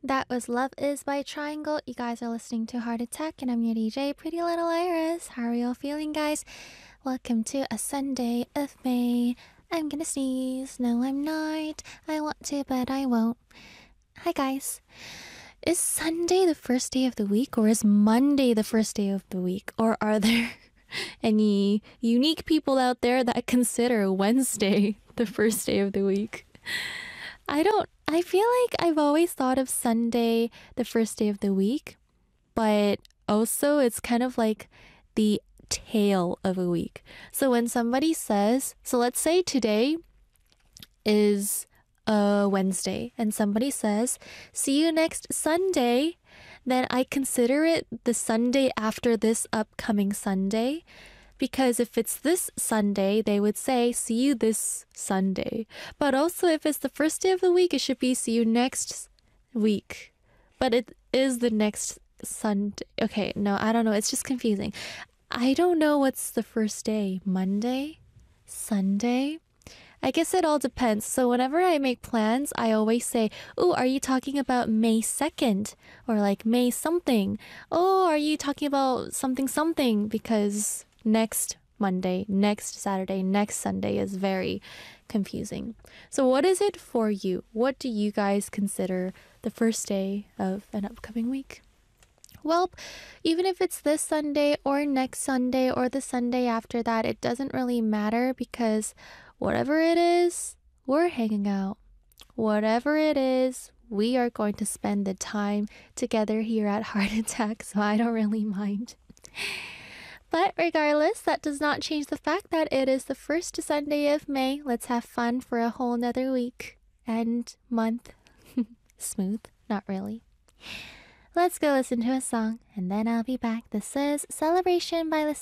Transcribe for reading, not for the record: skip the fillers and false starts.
That was Love Is by Triangle. You guys are listening to Heart Attack, and I'm your DJ, Pretty Little Iris. How are y'all feeling, guys? Welcome to a Sunday of May. I'm gonna sneeze. No, I'm not. I want to, but I won't. Hi, guys. Is Sunday the first day of the week, or is Monday the first day of the week? Or are there any unique people out there that consider Wednesday the first day of the week? I feel like I've always thought of Sunday the first day of the week, but also it's kind of like the tail of a week. So when somebody says, so let's say today is a Wednesday and somebody says, see you next Sunday, then I consider it the Sunday after this upcoming Sunday. Because if it's this Sunday, they would say, see you this Sunday. But also, if it's the first day of the week, it should be see you next week. But it is the next Sunday. Okay, no, I don't know. It's just confusing. I don't know what's the first day. Monday? Sunday? I guess it all depends. So whenever I make plans, I always say, oh, are you talking about May 2nd? Or like May something? Oh, are you talking about something something? Because next Monday, next Saturday, next Sunday is very confusing. So what is it for you? What do you guys consider the first day of an upcoming week? Well, even if it's this Sunday or next Sunday or the Sunday after that, it doesn't really matter because whatever it is, we're hanging out. Whatever it is, we are going to spend the time together here at Heart Attack, so I don't really mind. But regardless, that does not change the fact that it is the first Sunday of May. Let's have fun for a whole nother week and month. Smooth, not really. Let's go listen to a song and then I'll be back. This is Celebration by Lisa.